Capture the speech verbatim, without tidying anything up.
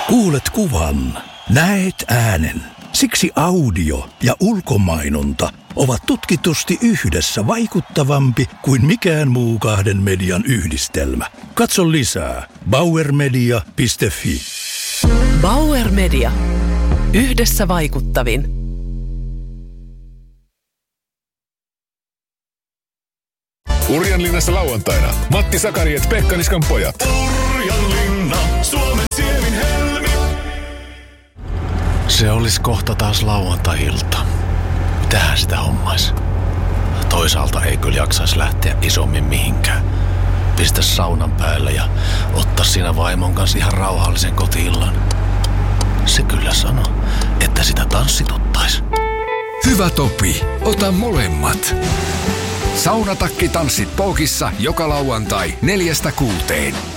Kuulet kuvan, näet äänen. Siksi audio ja ulkomainonta ovat tutkitusti yhdessä vaikuttavampi kuin mikään muu kahden median yhdistelmä. Katso lisää bauer media piste fi. Bauer Media. Yhdessä vaikuttavin. Urjanlinnassa lauantaina Matti Sakariet, Pekka Niskan pojat. Urjanlinna, Suomen siemin helmi. Se olisi kohta taas lauantai-ilta. Mitähän sitä hommais? Toisaalta ei kyllä jaksaisi lähteä isommin mihinkään. Pistä saunan päälle ja ottaa siinä vaimon kanssa ihan rauhallisen koti-illan. Se kyllä sanoo, että sitä tanssituttais. Hyvä Topi, ota molemmat. Saunatakki tanssit Pookissa joka lauantai neljästä kuuteen.